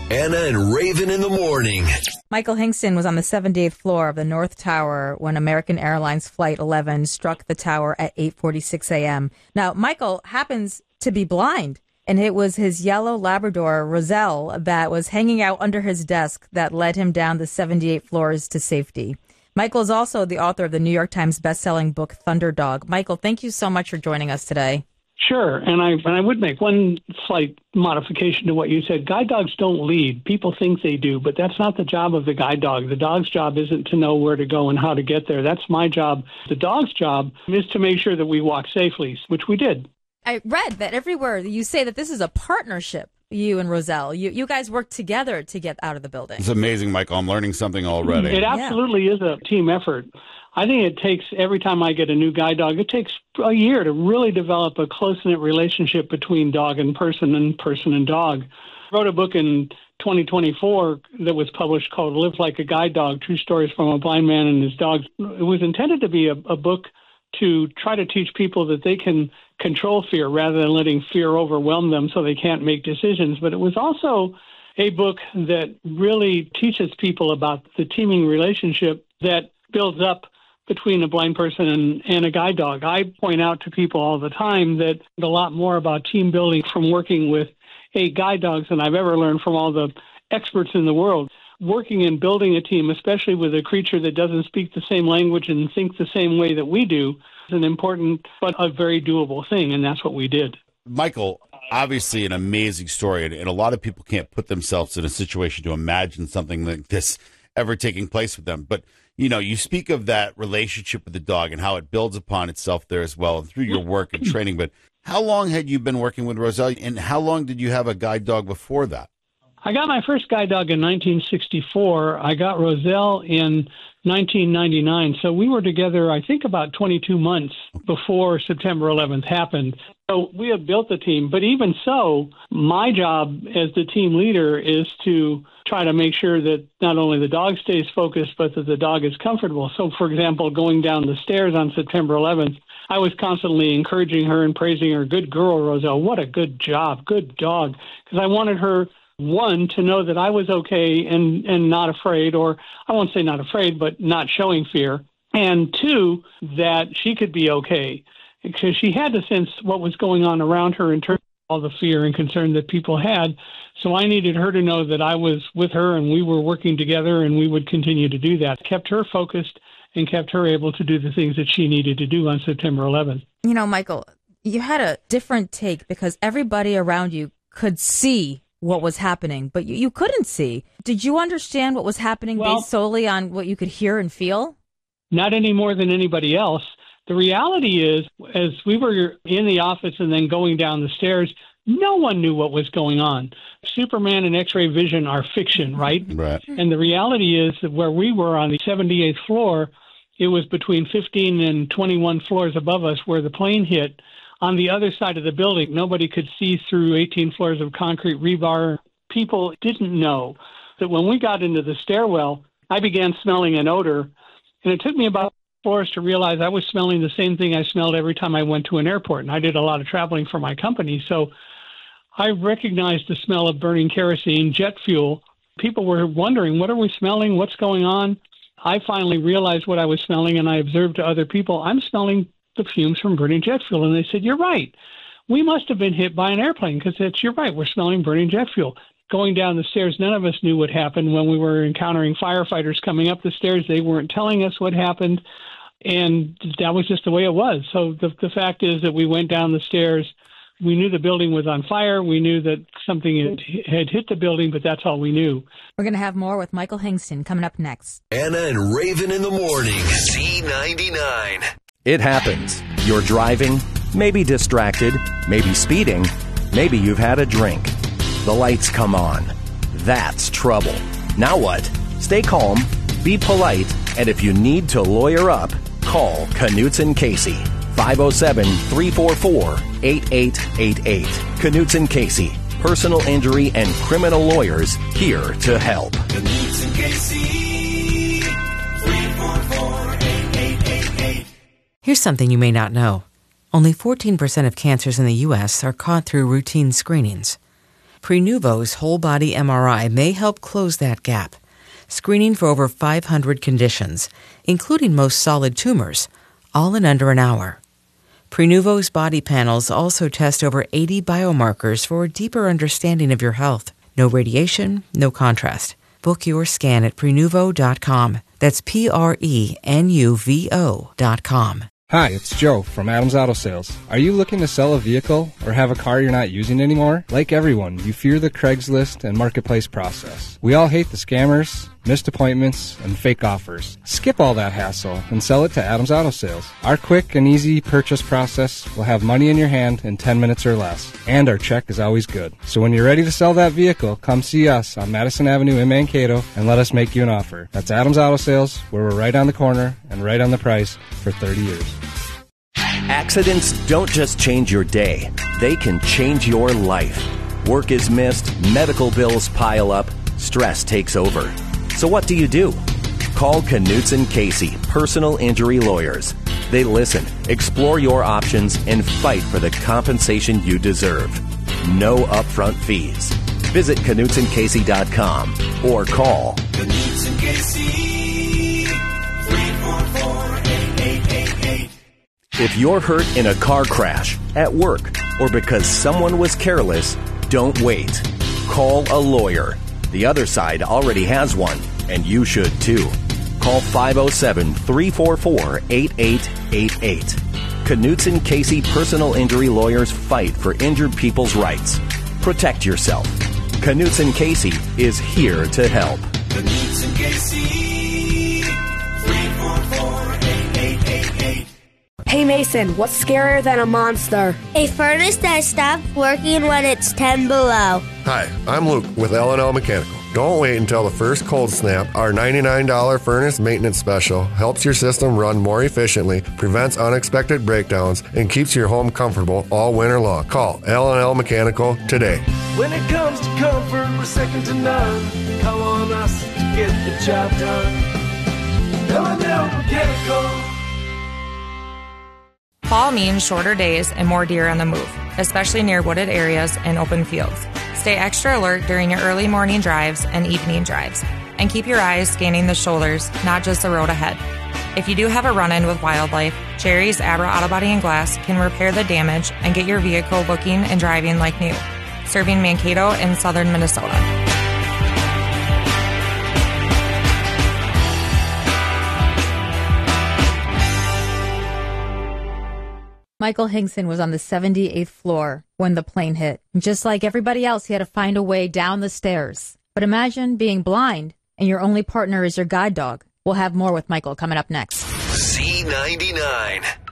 Anna and Raven in the morning. Michael Hingston was on the 78th floor of the North Tower when American Airlines Flight 11 struck the tower at 8:46 a.m. Now, Michael happens to be blind, and it was his yellow Labrador, Roselle, that was hanging out under his desk that led him down the 78 floors to safety. Michael is also the author of the New York Times bestselling book, Thunderdog. Michael, thank you so much for joining us today. Sure, and I would make one slight modification to what you said. Guide dogs don't lead. People think they do, but that's not the job of the guide dog. The dog's job isn't to know where to go and how to get there. That's my job. The dog's job is to make sure that we walk safely, which we did. I read that everywhere you say that this is a partnership, you and Roselle. You guys work together to get out of the building. It's amazing, Michael. I'm learning something already. It absolutely is a team effort. I think it takes, every time I get a new guide dog, it takes a year to really develop a close-knit relationship between dog and person and dog. I wrote a book in 2024 that was published called Live Like a Guide Dog, True Stories from a Blind Man and His Dog. It was intended to be a book to try to teach people that they can control fear rather than letting fear overwhelm them so they can't make decisions. But it was also a book that really teaches people about the teaming relationship that builds up between a blind person and a guide dog. I point out to people all the time that a lot more about team building from working with 8 guide dogs than I've ever learned from all the experts in the world. Working and building a team, especially with a creature that doesn't speak the same language and think the same way that we do, is an important but a very doable thing, and that's what we did. Michael, obviously an amazing story, and a lot of people can't put themselves in a situation to imagine something like this ever taking place with them. But you know, you speak of that relationship with the dog and how it builds upon itself there as well through your work and training. But how long had you been working with Roselle, and how long did you have a guide dog before that? I got my first guide dog in 1964. I got Roselle in 1999. So we were together, I think, about 22 months before September 11th happened. So we had built the team. But even so, my job as the team leader is to try to make sure that not only the dog stays focused, but that the dog is comfortable. So, for example, going down the stairs on September 11th, I was constantly encouraging her and praising her. Good girl, Roselle. What a good job. Good dog. Because I wanted her, one, to know that I was okay and not afraid, or I won't say not afraid, but not showing fear. And two, that she could be okay. Because she had to sense what was going on around her in terms of all the fear and concern that people had. So I needed her to know that I was with her and we were working together and we would continue to do that. Kept her focused and kept her able to do the things that she needed to do on September 11th. You know, Michael, you had a different take because everybody around you could see what was happening, but you couldn't see. Did you understand what was happening based solely on what you could hear and feel? Not any more than anybody else. The reality is, as we were in the office and then going down the stairs, no one knew what was going on. Superman and X-ray vision are fiction, right? Right. And the reality is that where we were on the 78th floor, it was between 15 and 21 floors above us where the plane hit. On the other side of the building, nobody could see through 18 floors of concrete rebar. People didn't know that when we got into the stairwell, I began smelling an odor, and it took me about floors to realize I was smelling the same thing I smelled every time I went to an airport, and I did a lot of traveling for my company, so I recognized the smell of burning kerosene, jet fuel. People were wondering, what are we smelling? What's going on? I finally realized what I was smelling, and I observed to other people, I'm smelling the fumes from burning jet fuel. And they said, you're right. We must have been hit by an airplane because you're right. We're smelling burning jet fuel. Going down the stairs, none of us knew what happened when we were encountering firefighters coming up the stairs. They weren't telling us what happened. And that was just the way it was. So the fact is that we went down the stairs. We knew the building was on fire. We knew that something had hit the building, but that's all we knew. We're going to have more with Michael Hingston coming up next. Anna and Raven in the morning. C99. It happens. You're driving, maybe distracted, maybe speeding, maybe you've had a drink. The lights come on. That's trouble. Now what? Stay calm, be polite, and if you need to lawyer up, call Knutson Casey. 507-344-8888. Knutson Casey. Personal injury and criminal lawyers here to help. Knutson Casey. 344-8888. Here's something you may not know. Only 14% of cancers in the U.S. are caught through routine screenings. Prenuvo's whole-body MRI may help close that gap, screening for over 500 conditions, including most solid tumors, all in under an hour. Prenuvo's body panels also test over 80 biomarkers for a deeper understanding of your health. No radiation, no contrast. Book your scan at Prenuvo.com. That's Prenuvo.com. Hi, it's Joe from Adams Auto Sales. Are you looking to sell a vehicle or have a car you're not using anymore? Like everyone, you fear the Craigslist and marketplace process. We all hate the scammers, missed appointments, and fake offers. Skip all that hassle and sell it to Adams Auto Sales. Our quick and easy purchase process will have money in your hand in 10 minutes or less, and our check is always good. So when you're ready to sell that vehicle, come see us on Madison Avenue in Mankato and let us make you an offer. That's Adams Auto Sales, where we're right on the corner and right on the price for 30 years. Accidents don't just change your day, they can change your life. Work is missed, medical bills pile up, stress takes over. So what do? Call Knutson Casey, personal injury lawyers. They listen, explore your options, and fight for the compensation you deserve. No upfront fees. Visit KnutsonCasey.com or call Knutson Casey, 344-8888. If you're hurt in a car crash, at work, or because someone was careless, don't wait. Call a lawyer. The other side already has one, and you should too. Call 507-344-8888. Knutson Casey Personal Injury Lawyers fight for injured people's rights. Protect yourself. Knutson Casey is here to help. Knutson Casey, 344-8888. Hey Mason, what's scarier than a monster? A furnace that stops working when it's 10 below. Hi, I'm Luke with L&L Mechanical. Don't wait until the first cold snap. Our $99 furnace maintenance special helps your system run more efficiently, prevents unexpected breakdowns, and keeps your home comfortable all winter long. Call L&L Mechanical today. When it comes to comfort, we're second to none. Call on us to get the job done. L&L Mechanical. Fall means shorter days and more deer on the move, especially near wooded areas and open fields. Stay extra alert during your early morning drives and evening drives, and keep your eyes scanning the shoulders, not just the road ahead. If you do have a run-in with wildlife, Jerry's Abra Auto Body and Glass can repair the damage and get your vehicle looking and driving like new. Serving Mankato and southern Minnesota. Michael Hingson was on the 78th floor when the plane hit. Just like everybody else, he had to find a way down the stairs. But imagine being blind and your only partner is your guide dog. We'll have more with Michael coming up next. Z99.